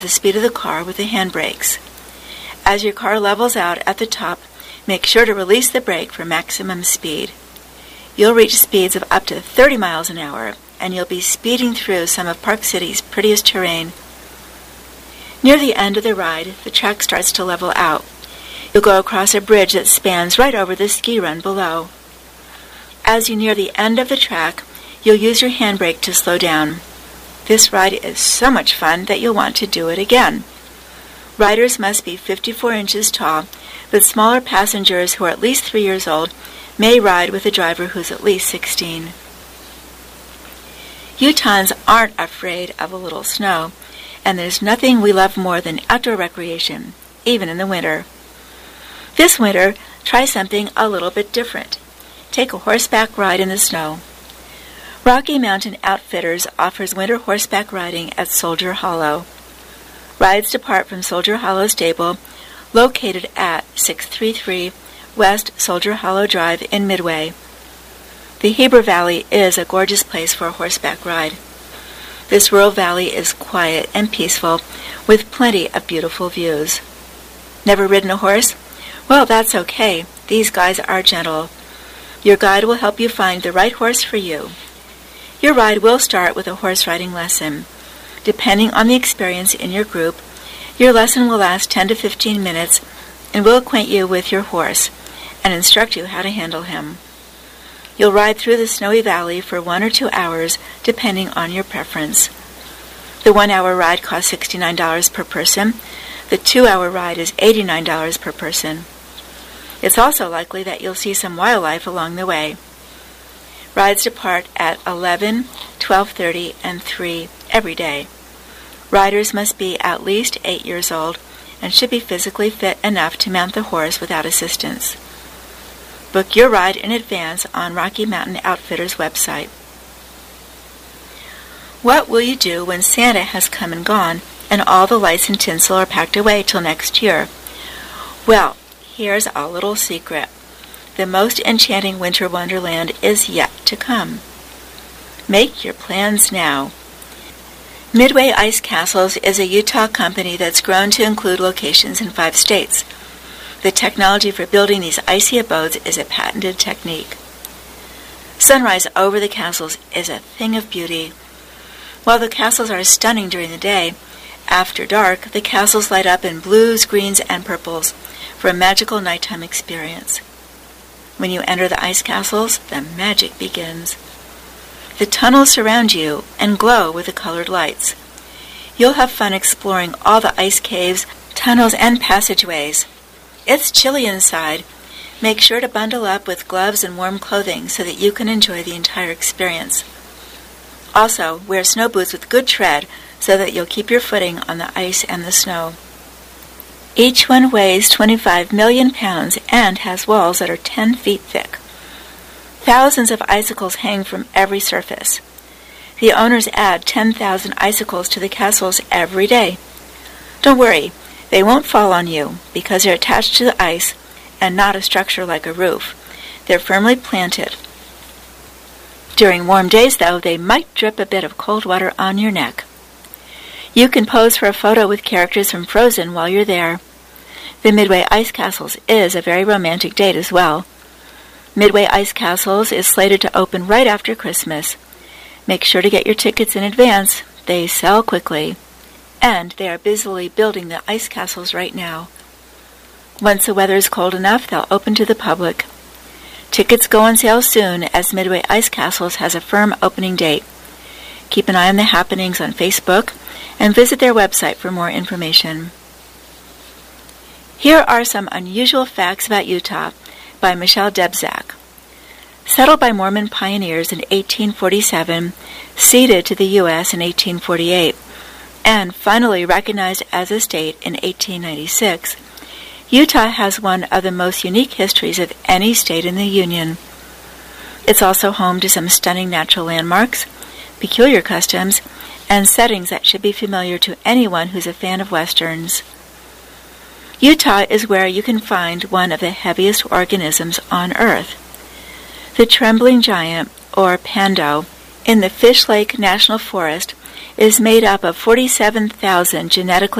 the speed of the car with the handbrakes. As your car levels out at the top, make sure to release the brake for maximum speed. You'll reach speeds of up to 30 miles an hour, and you'll be speeding through some of Park City's prettiest terrain. Near the end of the ride, the track starts to level out. You'll go across a bridge that spans right over the ski run below. As you near the end of the track, you'll use your handbrake to slow down. This ride is so much fun that you'll want to do it again. Riders must be 54 inches tall, but smaller passengers who are at least 3 years old may ride with a driver who's at least 16. Utahns aren't afraid of a little snow, and there's nothing we love more than outdoor recreation, even in the winter. This winter, try something a little bit different. Take a horseback ride in the snow. Rocky Mountain Outfitters offers winter horseback riding at Soldier Hollow. Rides depart from Soldier Hollow Stable, located at 633 West Soldier Hollow Drive in Midway. The Heber Valley is a gorgeous place for a horseback ride. This rural valley is quiet and peaceful, with plenty of beautiful views. Never ridden a horse? Well, that's okay. These guys are gentle. Your guide will help you find the right horse for you. Your ride will start with a horse riding lesson. Depending on the experience in your group, your lesson will last 10 to 15 minutes and will acquaint you with your horse and instruct you how to handle him. You'll ride through the snowy valley for 1 or 2 hours, depending on your preference. The 1-hour ride costs $69 per person. The 2-hour ride is $89 per person. It's also likely that you'll see some wildlife along the way. Rides depart at 11, 12:30, and 3 every day. Riders must be at least 8 years old and should be physically fit enough to mount the horse without assistance. Book your ride in advance on Rocky Mountain Outfitters' website. What will you do when Santa has come and gone and all the lights and tinsel are packed away till next year? Well, here's a little secret. The most enchanting winter wonderland is yet to come. Make your plans now. Midway Ice Castles is a Utah company that's grown to include locations in 5 states. The technology for building these icy abodes is a patented technique. Sunrise over the castles is a thing of beauty. While the castles are stunning during the day, after dark, the castles light up in blues, greens, and purples for a magical nighttime experience. When you enter the ice castles, the magic begins. The tunnels surround you and glow with the colored lights. You'll have fun exploring all the ice caves, tunnels, and passageways. It's chilly inside. Make sure to bundle up with gloves and warm clothing so that you can enjoy the entire experience. Also, wear snow boots with good tread so that you'll keep your footing on the ice and the snow. Each one weighs 25 million pounds and has walls that are 10 feet thick. Thousands of icicles hang from every surface. The owners add 10,000 icicles to the castles every day. Don't worry, they won't fall on you because they're attached to the ice and not a structure like a roof. They're firmly planted. During warm days, though, they might drip a bit of cold water on your neck. You can pose for a photo with characters from Frozen while you're there. The Midway Ice Castles is a very romantic date as well. Midway Ice Castles is slated to open right after Christmas. Make sure to get your tickets in advance. They sell quickly. And they are busily building the ice castles right now. Once the weather is cold enough, they'll open to the public. Tickets go on sale soon as Midway Ice Castles has a firm opening date. Keep an eye on the happenings on Facebook and visit their website for more information. Here are some unusual facts about Utah by Michelle Debzak. Settled by Mormon pioneers in 1847, ceded to the U.S. in 1848, and finally recognized as a state in 1896, Utah has one of the most unique histories of any state in the Union. It's also home to some stunning natural landmarks, peculiar customs, and settings that should be familiar to anyone who's a fan of Westerns. Utah is where you can find one of the heaviest organisms on Earth. The trembling giant, or Pando, in the Fish Lake National Forest is made up of 47,000 genetically